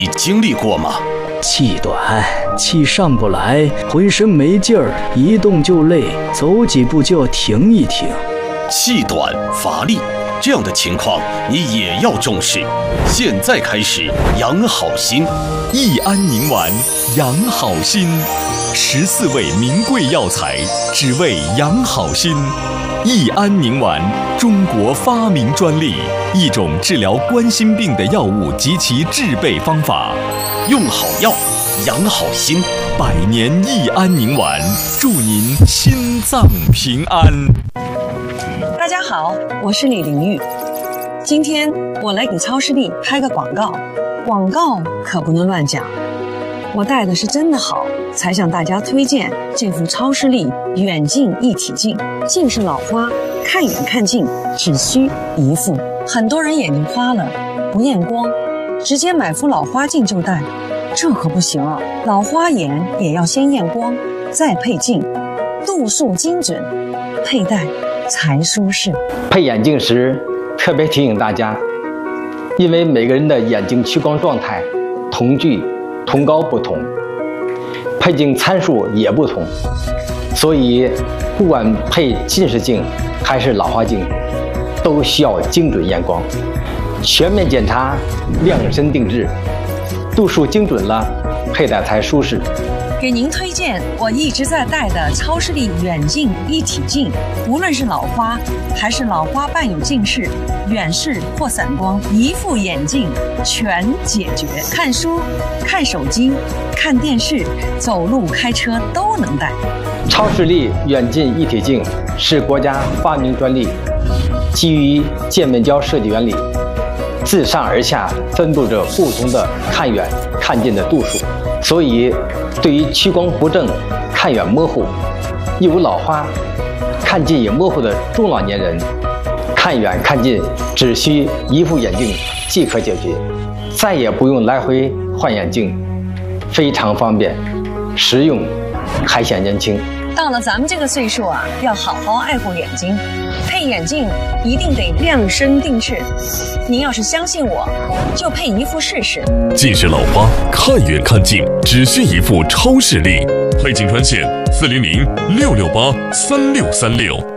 你经历过吗？ 气短，气上不来，浑身没劲儿，一动就累，走几步就要停一停。 气短乏力，这样的情况你也要重视。现在开始养好心， 益安宁丸养好心，14味名贵药材，只为养好心。益安宁丸，中国发明专利，一种治疗冠心病的药物及其制备方法。 用好药，养好心 ，100年益安宁丸，祝您心脏平安。 大家好，我是李玲玉。今天我来给超视力拍个广告，广告可不能乱讲。我戴的是真的好，才向大家推荐这副超视力远近一体镜。近视老花，看远看近只需一副。很多人眼睛花了，不验光，直接买副老花镜就戴，这可不行啊！老花眼也要先验光，再配镜，度数精准，佩戴才舒适。 配眼镜时特别提醒大家，因为每个人的眼睛屈光状态、瞳距、瞳高不同，配镜参数也不同，所以不管配近视镜还是老花镜，都需要精准验光，全面检查，量身定制，度数精准了，佩戴才舒适。 给您推荐我一直在戴的超视力远近一体镜，无论是老花还是老花伴有近视、远视或散光，一副眼镜全解决。看书、看手机、看电视、走路、开车都能戴。 超视力远近一体镜是国家发明专利，基于渐面胶设计原理，自上而下分布着不同的看远看近的度数，所以对于屈光不正、看远模糊、有老花、看近也模糊的中老年人，看远看近只需一副眼镜即可解决，再也不用来回换眼镜，非常方便、实用，还显年轻。 到了咱们这个岁数啊，要好好爱护眼睛，配眼镜一定得量身定制。您要是相信我，就配一副试试。 近视老花，看远看近只需一副超视力，配镜专线400-668-3636。